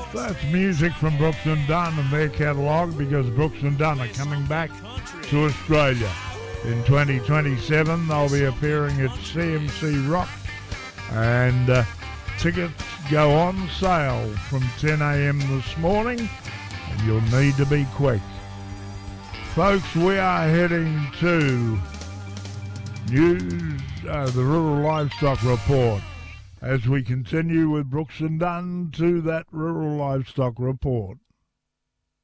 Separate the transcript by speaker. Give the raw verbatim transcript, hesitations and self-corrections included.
Speaker 1: That's music from Brooks and Dunn and their catalogue, because Brooks and Dunn are coming back to Australia. In twenty twenty-seven, they'll be appearing at C M C Rock, and uh, tickets go on sale from ten a.m. this morning, and you'll need to be quick. Folks, we are heading to news, uh, the Rural Livestock Report, as we continue with Brooks and Dunn to that Rural Livestock Report.